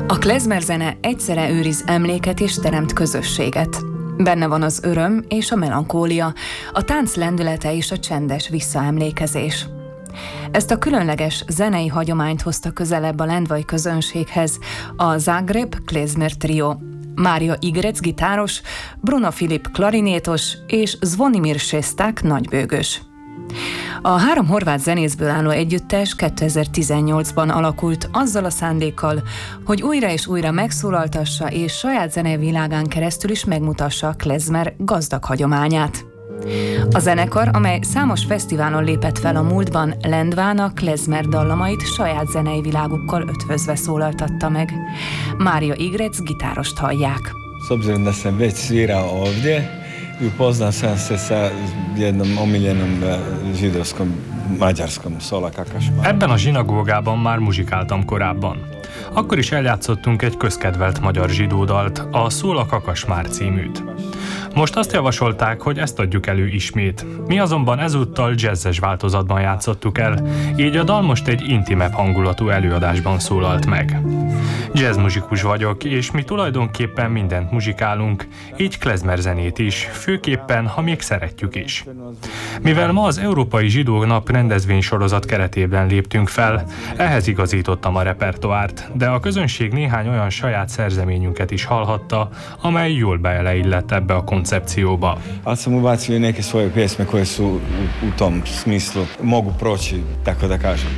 A klezmer zene egyszerre őriz emléket és teremt közösséget. Benne van az öröm és a melankólia, a tánc lendülete és a csendes visszaemlékezés. Ezt a különleges zenei hagyományt hozta közelebb a lendvai közönséghez a Zagreb Klezmer Trio. Mária Igrec gitáros, Bruno Filip klarinétos és Zvonimir Šestak nagybőgös. A 3 horvát zenészből álló együttes 2018-ban alakult azzal a szándékkal, hogy újra és újra megszólaltassa és saját zenei világán keresztül is megmutassa a klezmer gazdag hagyományát. A zenekar, amely számos fesztiválon lépett fel a múltban, Lendván a klezmer dallamait saját zenei világukkal ötvözve szólaltatta meg. Mária Igrec gitárost hallják. S obzirom da sam već svirao ovdje i upoznao sam se sa jednom omiljenom židovskom mađarskom Szóla Kakasmár. Ebben a zsinagógában már muzsikáltam korábban. Akkor is eljátszottunk egy közkedvelt magyar zsidó dalt, a Szóla Kakasmár címűt. Most azt javasolták, hogy ezt adjuk elő ismét. Mi azonban ezúttal jazzes változatban játszottuk el, így a dal most egy intimebb hangulatú előadásban szólalt meg. Jazzmuzikus vagyok, és mi tulajdonképpen mindent muzsikálunk, így klezmer zenét is, főképpen, ha még szeretjük is. Mivel ma az Európai Zsidó Nap rendezvénysorozat keretében léptünk fel, ehhez igazítottam a repertoárt, de a közönség néhány olyan saját szerzeményünket is hallhatta, amely jól beleillett ebbe a koncepcióba. Ali sam ubacio i neke svoje pjesme koje su u tom smislu mogu proći, tako da kažem.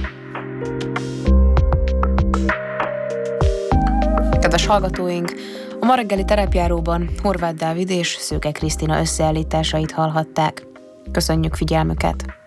Kedves hallgatóink, a ma reggeli terepjáróban Horváth Dávid és Szőke Krisztina összeállításait hallhatták. Köszönjük figyelmüket!